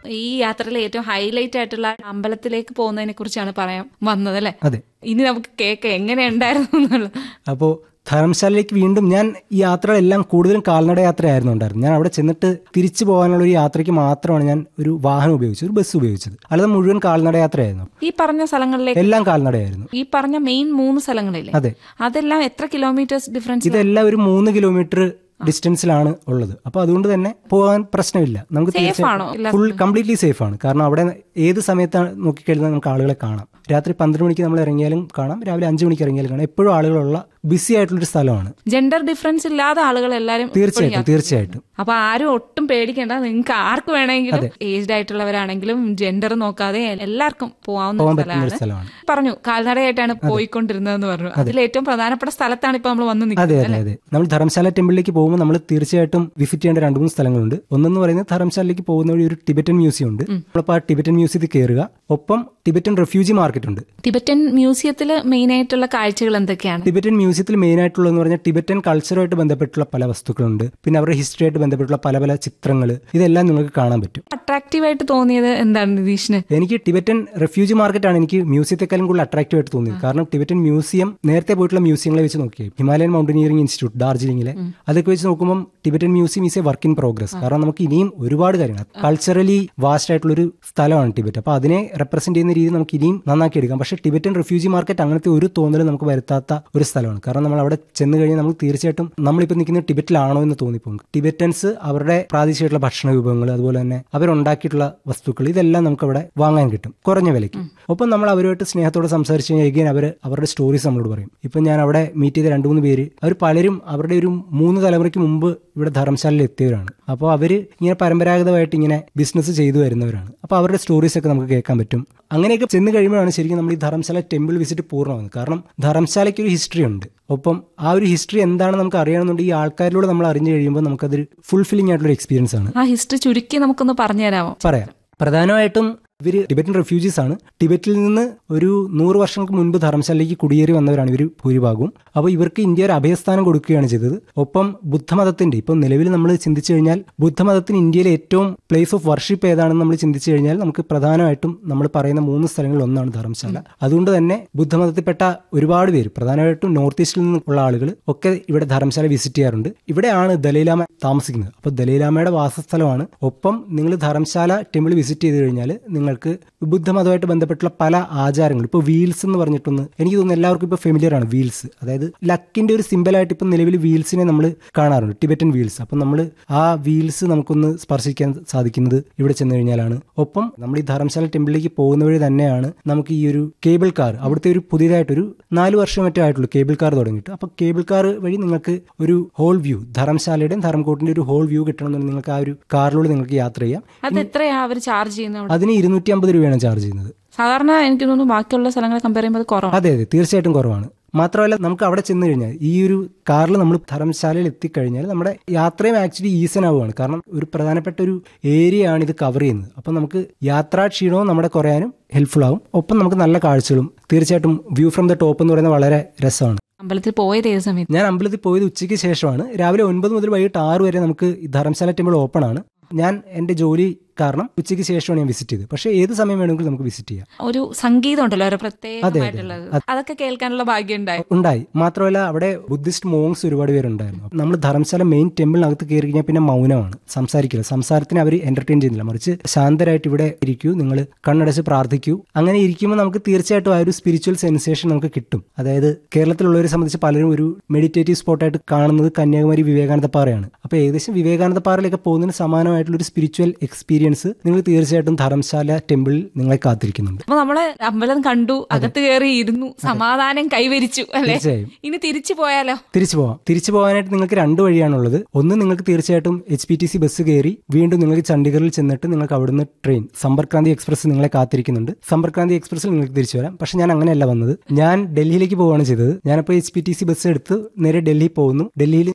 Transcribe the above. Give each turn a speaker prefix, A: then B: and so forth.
A: ഈ യാത്രയിലെ ഏറ്റവും ഹൈലൈറ്റ് ആയിട്ടുള്ള അമ്പലത്തിലേക്ക് പോകുന്നതിനെ കുറിച്ചാണ് പറയാൻ വന്നത് അല്ലേ?
B: അതെ.
A: ഇനി നമുക്ക് കേൾക്കാം എങ്ങനെയുണ്ടായിരുന്നു എന്നുള്ളത്.
B: അപ്പോൾ ധർമ്മശാലയിലേക്ക് വീണ്ടും ഞാൻ ഈ യാത്രകളെല്ലാം കൂടുതലും കാൽനട യാത്രയായിരുന്നു ഉണ്ടായിരുന്നു. ഞാൻ അവിടെ ചെന്നിട്ട് തിരിച്ചു പോകാനുള്ള ഒരു യാത്രയ്ക്ക് മാത്രമാണ് ഞാൻ ഒരു വാഹനം ഉപയോഗിച്ചത്, ഒരു ബസ് ഉപയോഗിച്ചത്. അല്ലാതെ മുഴുവൻ കാൽനട യാത്രയായിരുന്നു.
A: ഈ പറഞ്ഞ സ്ഥലങ്ങളിലേക്ക്
B: എല്ലാം കാൽനടയായിരുന്നു.
A: ഈ പറഞ്ഞ മെയിൻ 3 സ്ഥലങ്ങളില്ലേ?
B: അതെ.
A: അതെല്ലാം എത്ര കിലോമീറ്റേഴ്സ് ഡിഫറൻസ്?
B: ഇതെല്ലാം ഒരു 3 കിലോമീറ്റർ ഡിസ്റ്റൻസിലാണ് ഉള്ളത്. അപ്പൊ അതുകൊണ്ട് തന്നെ പോകാൻ പ്രശ്നമില്ല. നമുക്ക് ഫുൾ കംപ്ലീറ്റ്ലി സേഫ് ആണ്. കാരണം അവിടെ ഏത് സമയത്താണ് നോക്കിക്കഴിഞ്ഞാൽ നമുക്ക് ആളുകളെ കാണാം. രാത്രി 12 മണിക്ക് നമ്മൾ ഇറങ്ങിയാലും കാണാം, രാവിലെ 5 മണിക്ക് ഇറങ്ങിയാലും കാണാം. എപ്പോഴും ആളുകളുള്ള ബിസി ആയിട്ടുള്ളൊരു സ്ഥലമാണ്.
A: ജെൻഡർ ഡിഫറൻസ് ഇല്ലാതെ ആളുകൾ എല്ലാവരും
B: തീർച്ചയായിട്ടും.
A: അപ്പൊ ആരും ഒട്ടും പേടിക്കേണ്ട. നിങ്ങൾക്ക് ആർക്ക് വേണമെങ്കിലും, ഏജ്ഡ് ആയിട്ടുള്ളവരാണെങ്കിലും ജെൻഡർ നോക്കാതെ എല്ലാവർക്കും പോകാവുന്ന സ്ഥലമാണ്. പറഞ്ഞു കാൽനടയായിട്ടാണ് പോയിക്കൊണ്ടിരുന്നതെന്ന് പറഞ്ഞു. അതിൽ ഏറ്റവും പ്രധാനപ്പെട്ട സ്ഥലത്താണ് ഇപ്പൊ നമ്മൾ വന്ന് നിൽക്കുന്നത്.
B: അതെ. നമ്മൾ ധർമ്മശാല ടെമ്പിളിലേക്ക് പോകുമ്പോൾ നമ്മൾ തീർച്ചയായിട്ടും വിസിറ്റ് ചെയ്യേണ്ട 2-3 സ്ഥലങ്ങളുണ്ട്. ഒന്നെന്ന് പറയുന്നത് ധർമ്മശാലയിലേക്ക് പോകുന്ന വഴി ഒരു ടിബറ്റൻ മ്യൂസിയം ഉണ്ട്. നമ്മളിപ്പോൾ ആ ടിബറ്റൻ മ്യൂസിയത്തിൽ കയറുക. ഒപ്പം ടിബറ്റൻ റെഫ്യൂജി മാർക്കറ്റ് ഉണ്ട്.
A: ടിബറ്റൻ മ്യൂസിയത്തിൽ മെയിൻ ആയിട്ടുള്ള കാഴ്ചകൾ എന്തൊക്കെയാണ്?
B: ടിബറ്റൻ മ്യൂസിയത്തിൽ മെയിൻ ആയിട്ടുള്ളതെന്ന് പറഞ്ഞാൽ ടിബറ്റൻ കൾച്ചറുമായിട്ട് ബന്ധപ്പെട്ടുള്ള പല വസ്തുക്കളുണ്ട്. പിന്നെ അവരുടെ ഹിസ്റ്ററിയായിട്ട് ബന്ധപ്പെട്ടുള്ള പല പല ചിത്രങ്ങൾ, ഇതെല്ലാം നിങ്ങൾക്ക് കാണാൻ പറ്റും.
A: അട്രാക്റ്റീവ് ആയിട്ട് തോന്നിയത് എന്താണ് നിതീഷിന്?
B: എനിക്ക് ടിബറ്റൻ റെഫ്യൂജി മാർക്കറ്റാണ് എനിക്ക് മ്യൂസിയത്തെക്കാളും കൂടുതൽ അട്രാക്റ്റീവ് ആയിട്ട് തോന്നിയത്. കാരണം ടിബറ്റൻ മ്യൂസിയം നേരത്തെ പോയിട്ടുള്ള മ്യൂസിയങ്ങളെ വെച്ച് നോക്കിയാൽ ഹിമാലയൻ മൗണ്ടനിയറിംഗ് ഇൻസ്റ്റിറ്റ്യൂട്ട് ഡാർജിലിംഗിലെ, അതൊക്കെ വെച്ച് നോക്കുമ്പോൾ Tibetan museum is A work in progress. കാരണം നമുക്ക് ഇനിയും ഒരുപാട് കാര്യങ്ങൾ, കൾച്ചറലി വാസ്റ്റ് ആയിട്ടുള്ളൊരു സ്ഥലമാണ് ടിബറ്റ്. അപ്പോൾ അതിനെ റെപ്രസെന്റ് ചെയ്യുന്ന രീതി നമുക്ക് ഇനിയും നന്നാക്കി എടുക്കാം. പക്ഷേ ടിബറ്റൻ റെഫ്യൂജി മാർക്കറ്റ് അങ്ങനത്തെ ഒരു തോന്നലും നമുക്ക് വരുത്താത്ത ഒരു സ്ഥലമാണ്. കാരണം നമ്മൾ അവിടെ ചെന്ന് കഴിഞ്ഞാൽ നമുക്ക് തീർച്ചയായിട്ടും നമ്മളിപ്പോൾ നിൽക്കുന്ന ടിബറ്റിലാണോ എന്ന് തോന്നിപ്പോകും. ടിബറ്റൻസ് അവരുടെ പ്രാദേശികമായിട്ടുള്ള ഭക്ഷണ വിഭവങ്ങൾ, അതുപോലെ തന്നെ അവരുണ്ടാക്കിയിട്ടുള്ള വസ്തുക്കൾ, ഇതെല്ലാം നമുക്ക് അവിടെ വാങ്ങാൻ കിട്ടും കുറഞ്ഞ വിലയ്ക്ക്. ഒപ്പം നമ്മൾ അവരുമായിട്ട് സ്നേഹത്തോടെ സംസാരിച്ച് കഴിഞ്ഞാൽ എഗെയിൻ അവരുടെ സ്റ്റോറീസ് നമ്മളോട് പറയും. ഇപ്പം ഞാൻ അവിടെ മീറ്റ് ചെയ്ത 2-3 പേര്, അവർ പലരും അവരുടെ ഒരു 3 തലമുറയ്ക്ക് മുമ്പ് ഇവിടെ ധർമ്മശാലയിൽ എത്തിയവരാണ്. അപ്പോൾ അവർ ഇങ്ങനെ പരമ്പരാഗതമായിട്ട് ഇങ്ങനെ ബിസിനസ് ചെയ്തു വരുന്നവരാണ്. അപ്പോൾ അവരുടെ സ്റ്റോറീസ് ഒക്കെ നമുക്ക് കേൾക്കാൻ പറ്റും. അങ്ങനെയൊക്കെ ചെന്ന് കഴിയുമ്പോഴാണ് ശരിക്കും നമ്മൾ ഈ ധർമ്മശാല ടെമ്പിൾ വിസിറ്റ് പൂർണ്ണമാകുന്നത്. കാരണം ധർമ്മശാലയ്ക്ക് ഒരു ഹിസ്റ്ററി ഉണ്ട്. ഒപ്പം ആ ഒരു ഹിസ്റ്ററി എന്താണ് നമുക്ക് അറിയണമെന്നുണ്ട് ഈ ആൾക്കാരിലൂടെ നമ്മൾ അറിഞ്ഞു കഴിയുമ്പോൾ നമുക്കതൊരു ഫുൾഫില്ലിംഗ് ആയിട്ടുള്ള എക്സ്പീരിയൻസ് ആണ്.
A: ആ ഹിസ്റ്ററി ചുരുക്കി നമുക്കൊന്ന് പറഞ്ഞു തരാമോ?
B: പറയാം. പ്രധാനമായിട്ടും ഇവർ ടിബറ്റൻ റെഫ്യൂജീസ് ആണ്. ടിബറ്റിൽ നിന്ന് ഒരു 100 വർഷങ്ങൾക്ക് മുൻപ് ധർമ്മശാലയിലേക്ക് കുടിയേറി വന്നവരാണ് ഇവർ ഭൂരിഭാഗവും. അപ്പോൾ ഇവർക്ക് ഇന്ത്യ ഒരു അഭയസ്ഥാനം കൊടുക്കുകയാണ് ചെയ്തത്. ഒപ്പം ബുദ്ധമതത്തിന്റെ, ഇപ്പം നിലവിൽ നമ്മൾ ചിന്തിച്ചു കഴിഞ്ഞാൽ ബുദ്ധമതത്തിന് ഇന്ത്യയിലെ ഏറ്റവും പ്ലേസ് ഓഫ് വർഷിപ്പ് ഏതാണെന്ന് നമ്മൾ ചിന്തിച്ചു കഴിഞ്ഞാൽ നമുക്ക് പ്രധാനമായിട്ടും നമ്മൾ പറയുന്ന 3 സ്ഥലങ്ങളിൽ ഒന്നാണ് ധർമ്മശാല. അതുകൊണ്ട് തന്നെ ബുദ്ധമതത്തിൽപ്പെട്ട ഒരുപാട് പേര്, പ്രധാനമായിട്ടും നോർത്ത് ഈസ്റ്റിൽ നിന്നുള്ള ആളുകൾ ഒക്കെ ഇവിടെ ധർമ്മശാല വിസിറ്റ് ചെയ്യാറുണ്ട്. ഇവിടെയാണ് ദലൈലാമ താമസിക്കുന്നത്. അപ്പോൾ ദലൈലാമയുടെ വാസസ്ഥലമാണ്. ഒപ്പം നിങ്ങൾ ധർമ്മശാല ടെമ്പിൾ വിസിറ്റ് ചെയ്ത് കഴിഞ്ഞാൽ നിങ്ങൾക്ക് ബുദ്ധമതമായിട്ട് ബന്ധപ്പെട്ടുള്ള പല ആചാരങ്ങൾ, ഇപ്പോൾ വീൽസ് എന്ന് പറഞ്ഞിട്ടൊന്ന് എനിക്ക് തോന്നുന്നു എല്ലാവർക്കും ഇപ്പോൾ ഫെമിലിയർ ആണ്. വീൽസ് അതായത് ലക്കിന്റെ ഒരു സിമ്പിളായിട്ട് ഇപ്പം നിലവിൽ വീൽസിനെ നമ്മൾ കാണാറുണ്ട്, ടിബറ്റൻ വീൽസ്. അപ്പം നമ്മൾ ആ വീൽസ് നമുക്കൊന്ന് സ്പർശിക്കാൻ സാധിക്കുന്നത് ഇവിടെ ചെന്ന് കഴിഞ്ഞാലാണ്. ഒപ്പം നമ്മൾ ഈ ധർമ്മശാല ടെമ്പിളിലേക്ക് പോകുന്ന വഴി തന്നെയാണ് നമുക്ക് ഈ ഒരു കേബിൾ കാർ, അവിടുത്തെ ഒരു പുതിയതായിട്ടൊരു 4 വർഷം മറ്റോ ആയിട്ടുള്ളൂ കേബിൾ കാർ തുടങ്ങിയിട്ട്. അപ്പോൾ കേബിൾ കാർ വഴി നിങ്ങൾക്ക് ഒരു ഹോൾ വ്യൂ, ധർമ്മശാലയുടെയും ധർമ്മക്കോട്ടിന്റെ ഒരു ഹോൾ വ്യൂ കിട്ടണമെന്നുണ്ടെങ്കിൽ നിങ്ങൾക്ക് ആ ഒരു കാറിലൂടെ നിങ്ങൾക്ക് യാത്ര ചെയ്യാം.
A: അത് എത്രയാണ് അവർ ചാർജ് ചെയ്യുന്നത്?
B: അതിന് 250 രൂപയാണ് ചാർജ് ചെയ്യുന്നത്.
A: സാധാരണ എനിക്ക് തോന്നുന്നു ബാക്കിയുള്ള സ്ഥലങ്ങളെ കമ്പയർ ചെയ്യുമ്പോൾ കുറവാണ്.
B: അതെ, തീർച്ചയായിട്ടും കുറവാണ്. മാത്രമല്ല നമുക്ക് അവിടെ ചെന്ന് കഴിഞ്ഞാൽ ഈ ഒരു കാറിൽ നമ്മൾ ധർമ്മശാലയിൽ എത്തിക്കഴിഞ്ഞാൽ നമ്മുടെ യാത്രയും ആക്ച്വലി ഈസൻ ആവുകയാണ്. കാരണം ഒരു പ്രധാനപ്പെട്ട ഒരു ഏരിയ ആണ് ഇത് കവർ ചെയ്യുന്നത്. അപ്പം നമുക്ക് യാത്രാക്ഷീണവും നമ്മുടെ കുറയാനും ഹെൽപ്ഫുൾ ആവും. ഒപ്പം നമുക്ക് നല്ല കാഴ്ചകളും. തീർച്ചയായിട്ടും വ്യൂ ഫ്രം ദ ടോപ്പ് എന്ന് പറയുന്നത് വളരെ രസമാണ്.
A: അമ്പലത്തിൽ പോയത് ഏത് സമയത്ത്?
B: ഞാൻ അമ്പലത്തിൽ പോയത് ഉച്ചയ്ക്ക് ശേഷമാണ്. രാവിലെ 9 മുതൽ വൈകിട്ട് 6 വരെ നമുക്ക് ധർമ്മശാല ടെമ്പിൾ ഓപ്പൺ ആണ്. ഞാൻ എൻ്റെ ജോലി കാരണം ഉച്ചയ്ക്ക് ശേഷമാണ് ഞാൻ വിസിറ്റ് ചെയ്തത്. പക്ഷേ ഏത് സമയം വേണമെങ്കിലും നമുക്ക് വിസിറ്റ് ചെയ്യാം.
A: ഒരു സംഗീതം ഉണ്ടല്ലോ പ്രത്യേകമായിട്ടുള്ളത്, അതൊക്കെ കേൾക്കാനുള്ള ഭാഗ്യം
B: ഉണ്ടായി. മാത്രമല്ല അവിടെ ബുദ്ധിസ്റ്റ് മോങ്സ് ഒരുപാട് പേരുണ്ടായിരുന്നു. നമ്മൾ ധർമ്മശാല മെയിൻ ടെമ്പിളിനകത്ത് കയറി കഴിഞ്ഞാൽ പിന്നെ മൗനമാണ്, സംസാരിക്കില്ല. സംസാരത്തിന് അവർ എന്റർടൈൻ ചെയ്യുന്നില്ല, മറിച്ച് ശാന്തരായിട്ട് ഇവിടെ ഇരിക്കൂ, നിങ്ങൾ കണ്ണടച്ച് പ്രാർത്ഥിക്കൂ. അങ്ങനെ ഇരിക്കുമ്പോൾ നമുക്ക് തീർച്ചയായിട്ടും ആ ഒരു സ്പിരിച്വൽ സെൻസേഷൻ നമുക്ക് കിട്ടും. അതായത് കേരളത്തിലുള്ളവരെ സംബന്ധിച്ച് പലരും ഒരു മെഡിറ്റേറ്റീവ് സ്പോട്ടായിട്ട് കാണുന്നത് കന്യാകുമാരി വിവേകാനന്ദ പാറയാണ്. അപ്പോൾ ഏകദേശം വിവേകാനന്ദ പാറയിലൊക്കെ പോകുന്നതിന് സമാനമായിട്ടുള്ള ഒരു സ്പിരിച്വൽ എക്സ്പീരിയൻസ് നിങ്ങൾ തീർച്ചയായിട്ടും ധർമ്മശാല ടെമ്പിളിൽ നിങ്ങളെ കാത്തിരിക്കുന്നുണ്ട്.
A: അപ്പൊ നമ്മള് അമ്പലം കണ്ടു, അകത്ത് കയറി ഇരുന്നു, സമാധാനം കൈവരിച്ചു അല്ലേ? ഇനി തിരിച്ചു പോയാലോ? തിരിച്ചു പോവാം. തിരിച്ചു പോകാനായിട്ട് നിങ്ങൾക്ക് 2 വഴിയാണുള്ളത്. ഒന്ന്, നിങ്ങൾക്ക് തീർച്ചയായിട്ടും HPTC ബസ് കയറി വീണ്ടും നിങ്ങൾക്ക് ചണ്ഡീഗറിൽ ചെന്നിട്ട് നിങ്ങൾക്ക് അവിടുന്ന് ട്രെയിൻ സമ്പർക്രാന്തി എക്സ്പ്രസ് നിങ്ങളെ കാത്തിരിക്കുന്നുണ്ട്. സമ്പർക്രാന്തി എക്സ്പ്രസിൽ നിങ്ങൾക്ക് തിരിച്ചു വരാം. പക്ഷെ ഞാൻ അങ്ങനെയല്ല വന്നത്. ഞാൻ ഡൽഹിയിലേക്ക് പോവുകയാണ് ചെയ്തത്. ഞാനപ്പോൾ HPTC ബസ് എടുത്ത് നേരെ ഡൽഹി പോകുന്നു. ഡൽഹിയിൽ